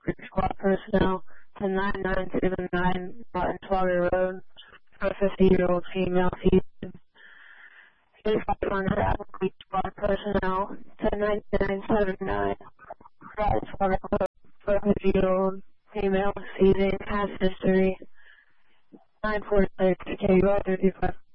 Creek Squad personnel to 9979 Martin Slaughter Road for a 50-year-old female season. 8500 Apple Creek Squad personnel to 9979 Martin Slaughter Road for a 50-year-old female season past history. 946 KUI 35.